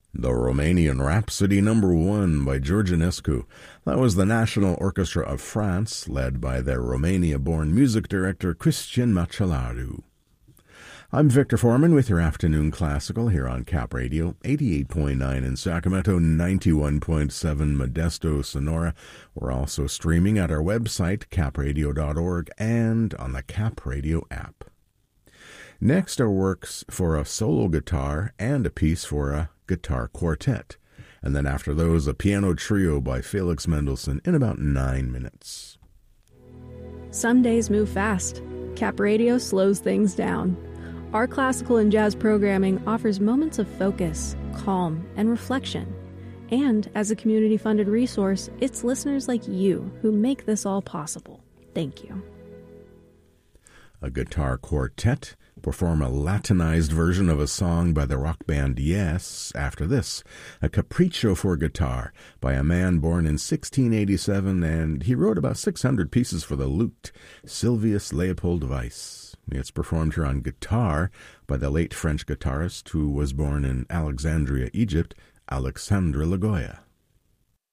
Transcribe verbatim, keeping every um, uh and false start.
The Romanian Rhapsody Number One by Georginescu. That was the National Orchestra of France, led by their Romania-born music director Cristian Macelaru. I'm Victor Foreman with your Afternoon Classical here on Cap Radio, eighty-eight point nine in Sacramento, ninety-one point seven Modesto, Sonora. We're also streaming at our website, cap radio dot org, and on the Cap Radio app. Next are works for a solo guitar and a piece for a guitar quartet. And then after those, a piano trio by Felix Mendelssohn in about nine minutes. Some days move fast. Cap Radio slows things down. Our classical and jazz programming offers moments of focus, calm, and reflection. And as a community-funded resource, it's listeners like you who make this all possible. Thank you. A guitar quartet perform a Latinized version of a song by the rock band Yes. After this, a capriccio for guitar by a man born in sixteen eighty-seven, and he wrote about six hundred pieces for the lute, Sylvius Leopold Weiss. It's performed here on guitar by the late French guitarist who was born in Alexandria, Egypt, Alexandre Lagoya.